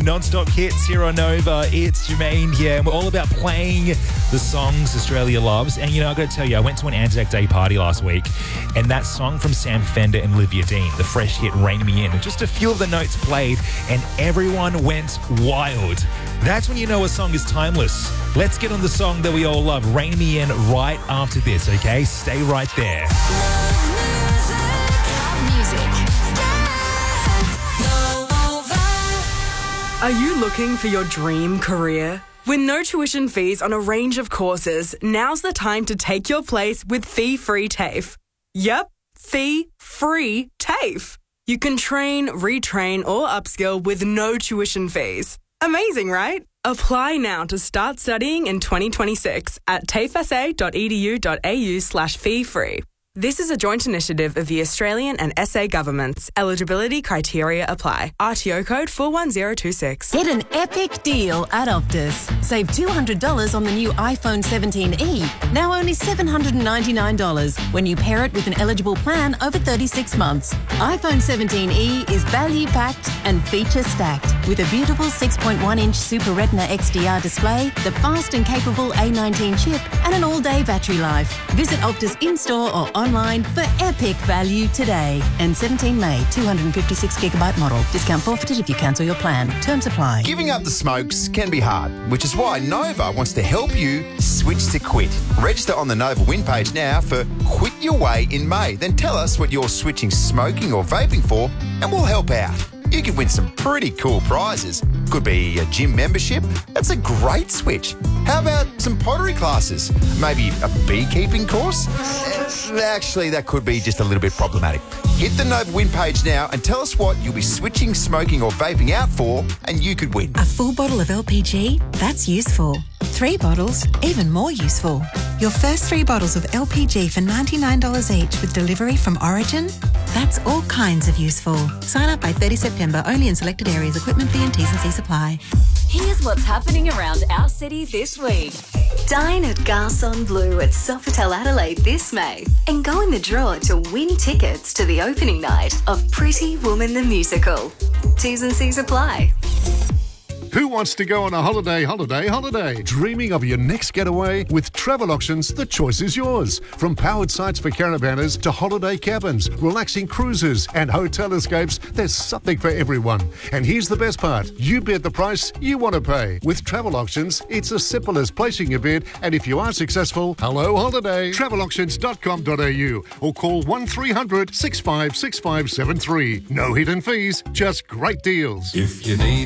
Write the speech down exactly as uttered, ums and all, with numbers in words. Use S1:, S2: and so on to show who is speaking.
S1: non-stop hits here on Nova. It's Jermaine here, and we're all about playing the songs Australia loves. And, you know, I got to tell you, I went to an Anzac Day party last week, and that song from Sam Fender and Olivia Dean, the fresh hit Rain Me In, and just a few of the notes played, and everyone went wild. That's when you know a song is timeless. Let's get on the song that we all love, Rain Me In, right after this, okay? Stay right there.
S2: Are you looking for your dream career? With no tuition fees on a range of courses, now's the time to take your place with fee-free TAFE. Yep, fee-free TAFE. You can train, retrain or upskill with no tuition fees. Amazing, right? Apply now to start studying in twenty twenty-six at tafesa.edu.au slash fee-free. This is a joint initiative of the Australian and S A governments. Eligibility criteria apply. R T O code four one zero two six.
S3: Get an epic deal at Optus. Save two hundred dollars on the new iPhone seventeen e, now only seven hundred ninety-nine dollars when you pair it with an eligible plan over thirty-six months. iPhone seventeen e is value-packed and feature-stacked with a beautiful six point one inch Super Retina X D R display, the fast and capable A nineteen chip, and an all-day battery life. Visit Optus in-store or online for epic value today. And seventeen May, two hundred fifty-six gigabyte model. Discount forfeited if you cancel your plan. Terms apply.
S4: Giving up the smokes can be hard, which is why Nova wants to help you switch to quit. Register on the Nova win page now for Quit Your Way in May. Then tell us what you're switching smoking or vaping for, and we'll help out. You could win some pretty cool prizes. Could be a gym membership. That's a great switch. How about some pottery classes? Maybe a beekeeping course? Uh, actually, that could be just a little bit problematic. Hit the Nova win page now and tell us what you'll be switching smoking or vaping out for, and you could win.
S5: A full bottle of L P G? That's useful. Three bottles? Even more useful. Your first three bottles of L P G for ninety-nine dollars each with delivery from Origin? That's all kinds of useful. Sign up by thirty September, only in selected areas. Equipment fee and T's and C's apply.
S6: Here's what's happening around our city this week. Dine at Garçon Bleu at Sofitel Adelaide this May and go in the draw to win tickets to the opening night of Pretty Woman the Musical. T's and C's apply.
S7: Who wants to go on a holiday, holiday, holiday? Dreaming of your next getaway? With Travel Auctions, the choice is yours. From powered sites for caravanners to holiday cabins, relaxing cruises and hotel escapes, there's something for everyone. And here's the best part. You bid the price you want to pay. With Travel Auctions, it's as simple as placing your bid, and if you are successful, hello holiday. travel auctions dot com dot a u or call one three hundred, six five six five seven three. No hidden fees, just great deals.
S8: If you need